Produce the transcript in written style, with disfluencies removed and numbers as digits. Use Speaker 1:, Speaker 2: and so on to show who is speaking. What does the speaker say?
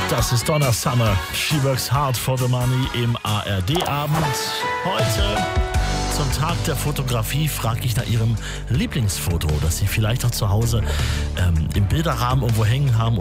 Speaker 1: Das ist Donna Summer. She works hard for the money im ARD-Abend. Heute zum Tag der Fotografie frage ich nach Ihrem Lieblingsfoto, das Sie vielleicht auch zu Hause im Bilderrahmen irgendwo hängen haben